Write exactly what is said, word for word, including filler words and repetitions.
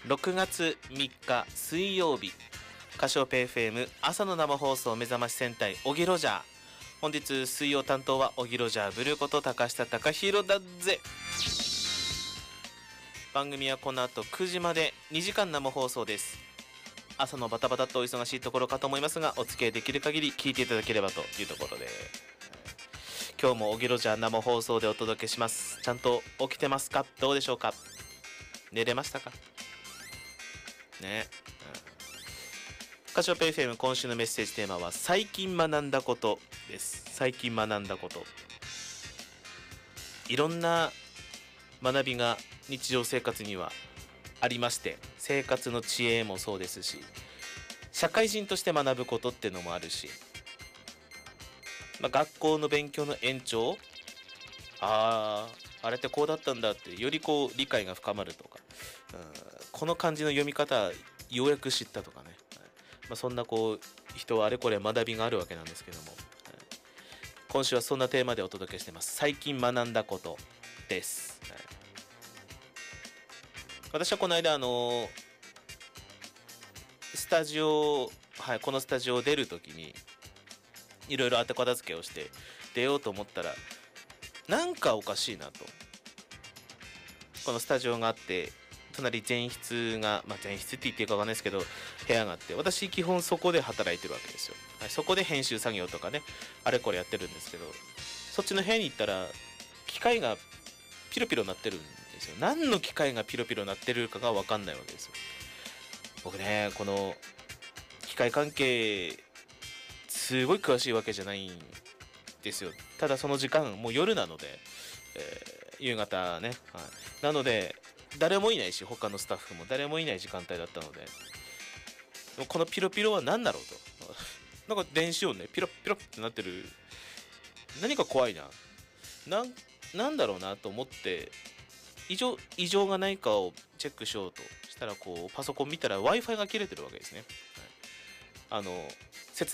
ろくがつみっか水曜日、カシオペ エフエム 朝の生放送目覚まし戦隊オギロジャー。本日水曜担当はオギロジャーブルーこと高下貴弘だぜ。番組はこの後くじまでにじかん生放送です。朝のバタバタとお忙しいところかと思いますが、お付き合いできる限り聞いていただければというところで、今日もオギロジャー生放送でお届けします。ちゃんと起きてますか？どうでしょうか？寝れましたかね。うん、カシオペ エフエム 今週のメッセージテーマは最近学んだことです。最近学んだこと、いろんな学びが日常生活にはありまして、生活の知恵もそうですし、社会人として学ぶことってのもあるし、まあ、学校の勉強の延長、あああれってこうだったんだってよりこう理解が深まるとか、うん、この漢字の読み方ようやく知ったとかね、はい、まあ、そんなこう人はあれこれ学びがあるわけなんですけども、はい、今週はそんなテーマでお届けしてます。最近学んだことです。はい、私はこの間あのスタジオ、はい、このスタジオを出るときにいろいろ後片付けをして出ようと思ったら、なんかおかしいなと。このスタジオがあって、隣前室が、まあ、前室って言っていいかわかんないですけど部屋があって、私基本そこで働いてるわけですよ。はい、そこで編集作業とかね、あれこれやってるんですけど、そっちの部屋に行ったら機械がピロピロ鳴ってるんですよ。何の機械がピロピロ鳴ってるかが分かんないわけですよ。僕ね、この機械関係すごい詳しいわけじゃないんですよ。ただその時間もう夜なので、えー、夕方ね、はい、なので誰もいないし、他のスタッフも誰もいない時間帯だったので、このピロピロは何だろうとなんか電子音ね、ピロピロってなってる、何か怖いな、ななんだろうなと思って、異常異常がないかをチェックしようとしたら、こうパソコン見たら Wi-Fi が切れてるわけですね。はい、あの